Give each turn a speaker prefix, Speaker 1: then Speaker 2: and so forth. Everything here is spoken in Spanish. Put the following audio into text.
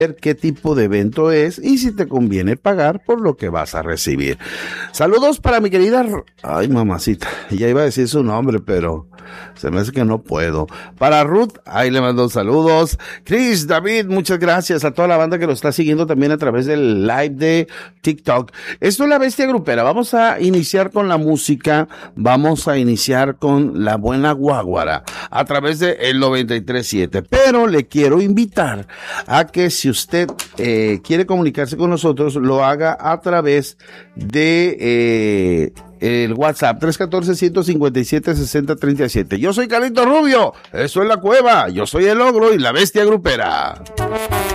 Speaker 1: qué tipo de evento es y si te conviene pagar por lo que vas a recibir. Saludos para mi querida... Ay, mamacita, ya iba a decir su nombre, pero se me hace que no puedo. Para Ruth, ahí le mando saludos. Chris, David, muchas gracias a toda la banda que lo está siguiendo también a través del live de TikTok. Esto es La Bestia Grupera. Vamos a iniciar con la música, vamos a iniciar con la buena guáguara a través de el 93.7. Pero le quiero invitar a que si usted quiere comunicarse con nosotros, lo haga a través de el WhatsApp 314-157-6037. Yo soy Carlito Rubio, eso es La Cueva, yo soy el Ogro y La Bestia Grupera.